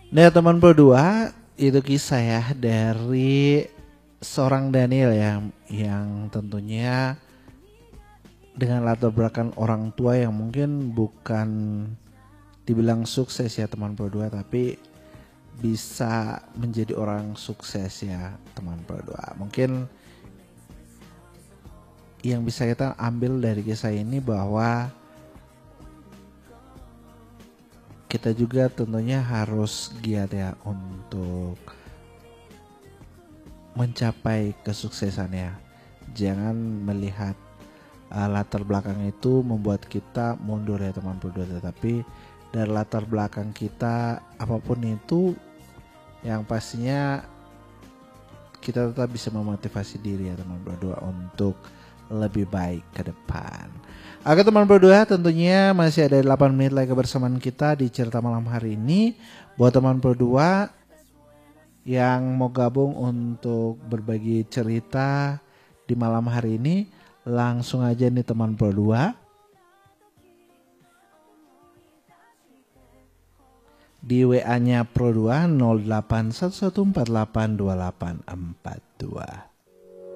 Nah teman berdua, itu kisah ya dari seorang Daniel yang tentunya dengan latar belakang orang tua yang mungkin bukan dibilang sukses ya teman berdua, tapi bisa menjadi orang sukses ya teman berdua. Mungkin yang bisa kita ambil dari kisah ini bahwa kita juga tentunya harus giat ya untuk mencapai kesuksesan ya. Jangan melihat latar belakang itu membuat kita mundur ya teman berdua, tetapi dari latar belakang kita apapun itu yang pastinya kita tetap bisa memotivasi diri ya teman berdua untuk lebih baik ke depan. Oke teman berdua, tentunya masih ada 8 menit lagi kebersamaan kita di cerita malam hari ini. Buat teman berdua yang mau gabung untuk berbagi cerita di malam hari ini, langsung aja nih teman berdua di WA-nya Pro2 0811482842.